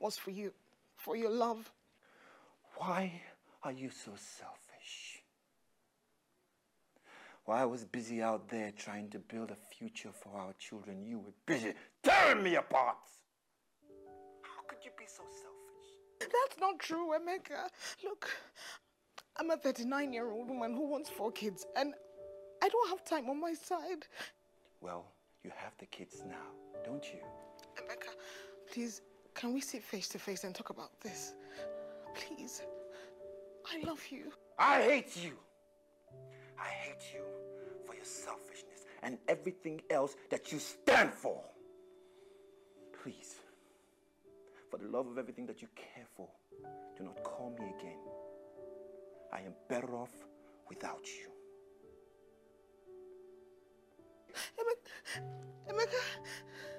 was for you, for your love. Why are you so selfish? While I was busy out there trying to build a future for our children, you were busy tearing me apart. How could you be so selfish? That's not true, Emeka. Look, I'm a 39-year-old woman who wants 4 kids, and I don't have time on my side. Well, you have the kids now, don't you? Emeka, please, can we sit face to face and talk about this? Please. I love you. I hate you. I hate you for your selfishness and everything else that you stand for. Please, for the love of everything that you care for, do not call me again. I am better off without you. Emeka.